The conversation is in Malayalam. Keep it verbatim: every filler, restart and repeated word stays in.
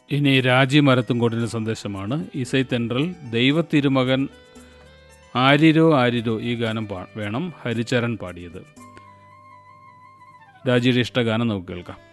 ഇനി രാജി മരത്തുംകോട്ടിൻ്റെ സന്ദേശമാണ്. ഇസൈ തെൻട്രൽ ദൈവത്തിരുമകൻ ആരിരോ ആരിരോ ഈ ഗാനം പാ വേണം ഹരിചരൺ പാടിയത്. രാജിയുടെ ഇഷ്ടഗാനം നമുക്ക് കേൾക്കാം.